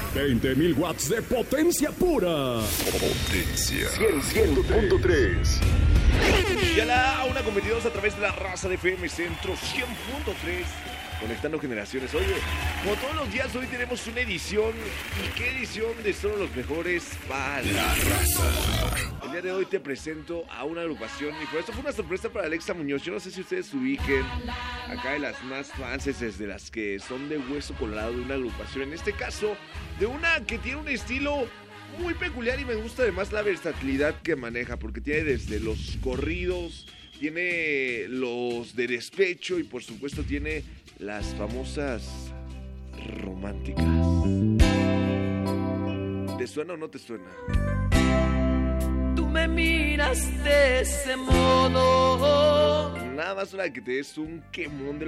20,000 watts de potencia pura. Potencia 100.3. Ya la 1:22 a través de la raza de FM Centro 100.3. Conectando generaciones. Oye, como todos los días, hoy tenemos una edición. ¿Y qué edición de Solo los Mejores para La raza? El día de hoy te presento a una agrupación. Y por esto fue una sorpresa para Alexa Muñoz. Yo no sé si ustedes ubiquen acá de las más fans, de las que son de hueso colorado de una agrupación. En este caso, de una que tiene un estilo muy peculiar y me gusta además la versatilidad que maneja. Porque tiene desde los corridos, tiene los de despecho y por supuesto tiene las famosas románticas. ¿Te suena o no te suena? Tú me miras de ese modo. Nada más para que te des un quemón de